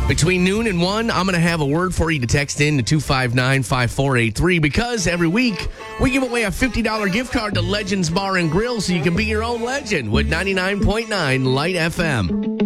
Between noon and 1, I'm going to have a word for you to text in to 259-5483 because every week we give away a $50 gift card to Legends Bar and Grill so you can be your own legend with 99.9 Light FM.